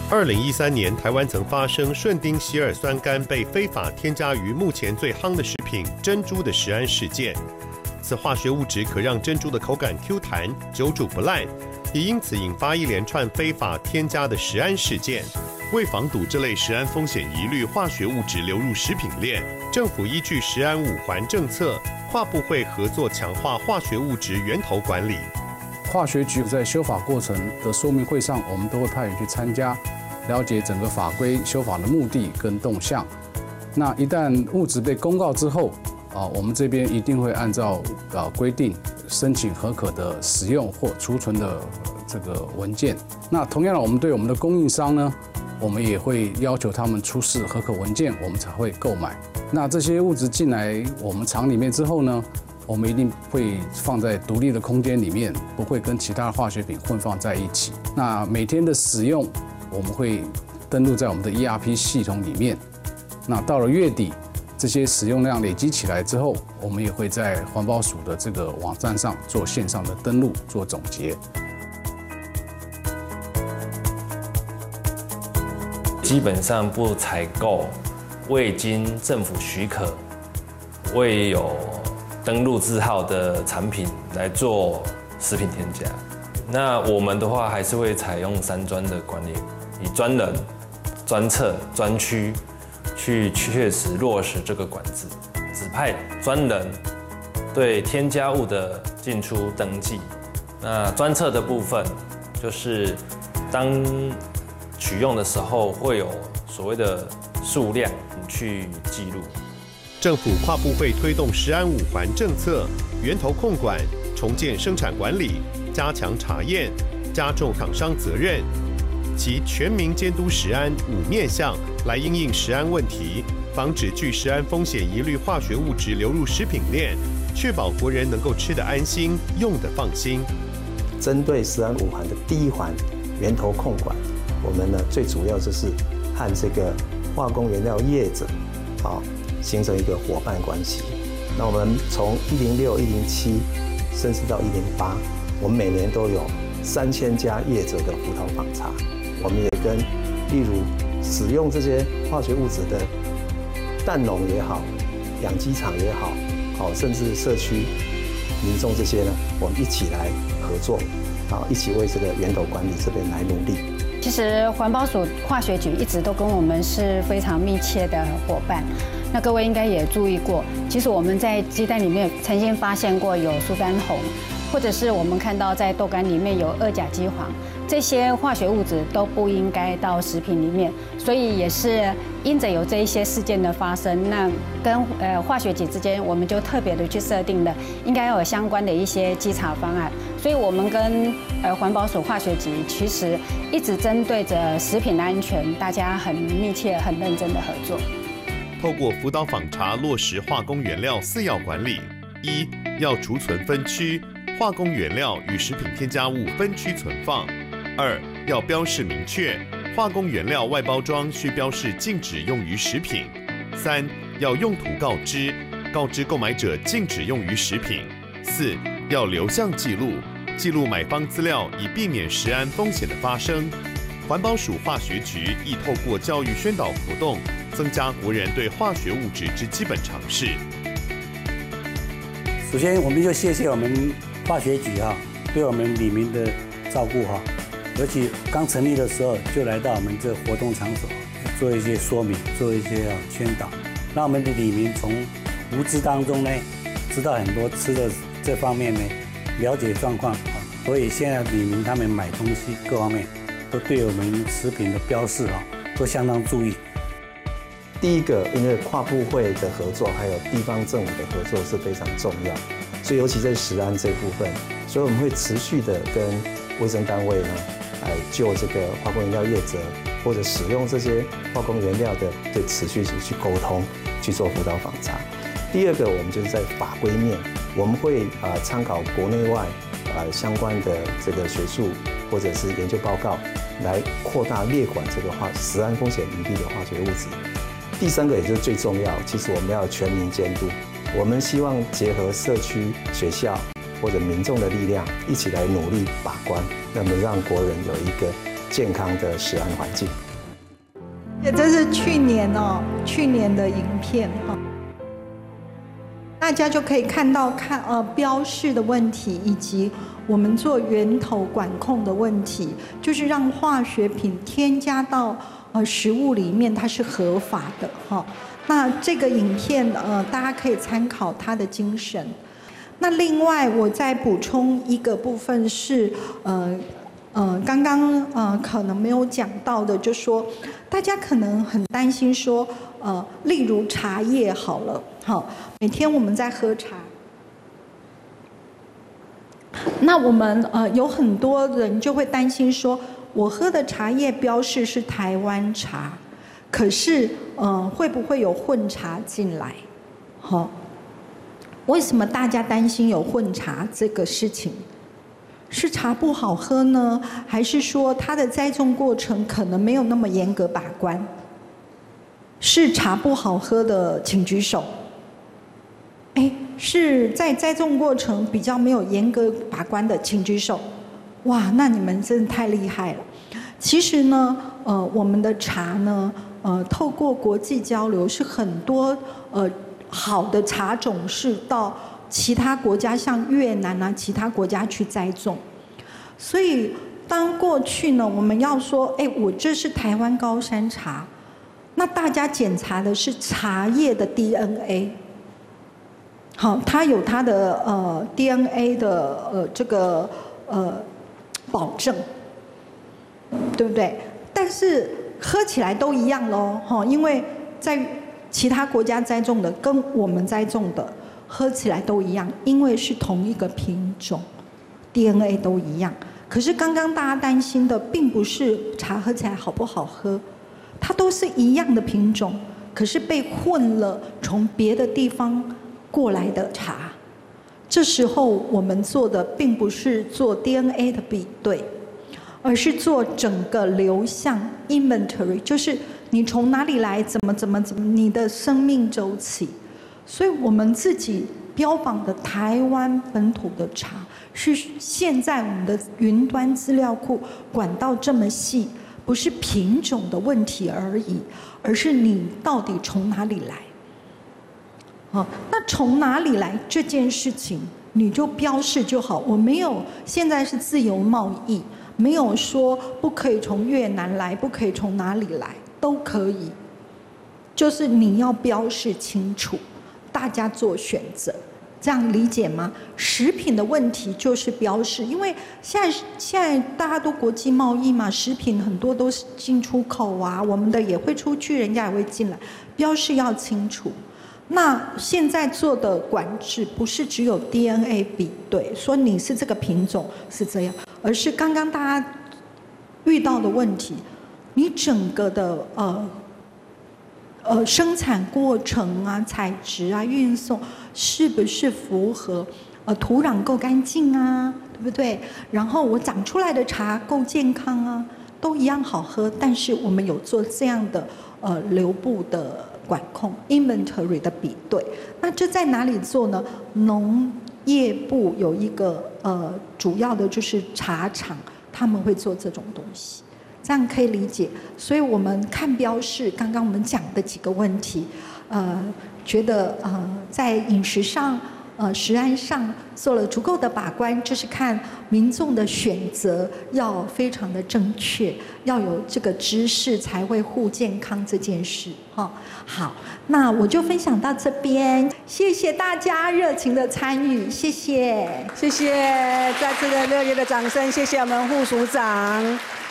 2013年，台湾曾发生顺丁希尔酸苷被非法添加于目前最夯的食品珍珠的食安事件。此化学物质可让珍珠的口感 Q 弹，久煮不烂，也因此引发一连串非法添加的食安事件。为防堵这类食安风险疑虑化学物质流入食品链，政府依据食安5环政策，跨部会合作强化化学物质源头管理。 化学局在修法过程的说明会上，我们都会派员去参加，了解整个法规修法的目的跟动向。那一旦物质被公告之后，我们这边一定会按照规定申请核可的使用或储存的这个文件。那同样的，我们对我们的供应商呢，我们也会要求他们出示核可文件，我们才会购买。那这些物质进来我们厂里面之后呢，我们一定会放在独立的空间里面，不会跟其他的化学品混放在一起。那每天的使用，我们会登录在我们的 ERP 系统里面。那到了月底，这些使用量累积起来之后，我们也会在环保署的这个网站上做线上的登录，做总结。 基本上不采购未经政府许可、未有登录字号的产品来做食品添加。那我们的话还是会采用3专的管理，以专人、专册、专区去确实落实这个管制，指派专人对添加物的进出登记。那专册的部分就是当取用的时候会有所谓的数量去记录。 政府跨部会推动食安5环政策，源头控管、重建生产管理、加强查验、加重厂商责任，其全民监督食安5面向来因应食安问题，防止具食安风险疑虑化学物质流入食品链，确保国人能够吃得安心、用得放心。 针对食安5环的第1环源头控管，我们呢最主要就是和这个化工原料业者，形成一个伙伴关系。那我们从106、107，甚至到108，我们每年都有3000家业者的辅导访查。我们也跟例如使用这些化学物质的蛋农也好、养鸡场也好，甚至社区民众这些呢，我们一起来合作，一起为这个源头管理这边来努力。 其实环保署化学局一直都跟我们是非常密切的伙伴。那各位应该也注意过，其实我们在鸡蛋里面曾经发现过有苏丹红，或者是我们看到在豆干里面有2甲基黄，这些化学物质都不应该到食品里面。所以也是因着有这一些事件的发生，那跟化学局之间，我们就特别的去设定了应该要有相关的一些稽查方案。所以我们跟环保署化学局其实一直针对着食品安全，大家很密切、很认真的合作。 透过辅导访查落实化工原料4要管理：1要储存分区，化工原料与食品添加物分区存放；2要标示明确，化工原料外包装需标示禁止用于食品；3要用途告知，告知购买者禁止用于食品；4要留相记录，记录买方资料，以避免食安风险的发生。环保署化学局亦透过教育宣导活动，增加国人对化学物质之基本常识。 首先，我们就谢谢我们化学局对我们里民的照顾尤其刚成立的时候就来到我们这活动场所，做一些说明，做一些宣导，让我们的里民从无知当中呢，知道很多吃的这方面呢，了解状况所以现在里民他们买东西各方面都对我们食品的标示都相当注意。 第一个，因为跨部会的合作，还有地方政府的合作是非常重要，所以尤其在食安这部分，所以我们会持续的跟卫生单位呢，就这个化工原料业者或者使用这些化工原料的，对持续去沟通，去做辅导访查。第二个，我们就是在法规面，我们会参考国内外相关的这个学术或者是研究报告，来扩大列管这个食安风险疑虑的化学物质。第三个也就是最重要，其实我们要全民监督，我们希望结合社区、学校或者民众的力量，一起来努力把关，那么让国人有一个健康的食安环境。 这是去年的影片哈，大家就可以看到标示的问题，以及我们做源头管控的问题，就是让化学品添加到食物里面，它是合法的哈。那这个影片大家可以参考它的精神。那另外我再补充一个部分是刚刚可能没有讲到的，就说大家可能很担心说例如茶叶好了，好，每天我们在喝茶，那我们有很多人就会担心说，我喝的茶叶标示是台湾茶，可是会不会有混茶进来？好，为什么大家担心有混茶这个事情？是茶不好喝呢，还是说它的栽种过程可能没有那么严格把关？是茶不好喝的请举手。是在栽种过程比较没有严格把关的请举手。哇，那你们真的太厉害了。其实呢，我们的茶呢，透过国际交流，是很多好的茶种是到其他国家，像越南啊，其他国家去栽种。所以，当过去呢，我们要说，我这是台湾高山茶，那大家检查的是茶叶的 DNA。好，它有它的DNA 的这个保证，对不对？但是喝起来都一样咯，因为在其他国家栽种的跟我们栽种的喝起来都一样，因为是同一个品种 ，DNA 都一样。可是刚刚大家担心的并不是茶喝起来好不好喝，它都是一样的品种，可是被混了从别的地方过来的茶。这时候我们做的并不是做 DNA 的比对，而是做整个流向 inventory， 就是你从哪里来，怎么，你的生命周期。所以我们自己标榜的台湾本土的茶，是现在我们的云端资料库管道这么细，不是品种的问题而已，而是你到底从哪里来。那从哪里来这件事情，你就标示就好。我没有，现在是自由贸易，没有说不可以从越南来，不可以从哪里来，都可以。就是你要标示清楚，大家做选择，这样理解吗？食品的问题就是标示，因为现在大家都国际贸易嘛，食品很多都是进出口啊，我们的也会出去，人家也会进来，标示要清楚。那现在做的管制不是只有 DNA 比对，说你是这个品种是这样，而是刚刚大家遇到的问题，你整个的生产过程啊、采植啊、运送是不是符合土壤够干净啊，对不对？然后我长出来的茶够健康啊，都一样好喝，但是我们有做这样的流布的管控 inventory 的比对。那这在哪里做呢？农业部有一个主要的就是茶厂，他们会做这种东西，这样可以理解。所以我们看标示，刚刚我们讲的几个问题，觉得在饮食上食安上做了足够的把关，就是看民众的选择要非常的正确，要有这个知识才会护健康这件事。好，那我就分享到这边，谢谢大家热情的参与，谢谢， 谢谢，再次的热烈的掌声，谢谢我们副署长。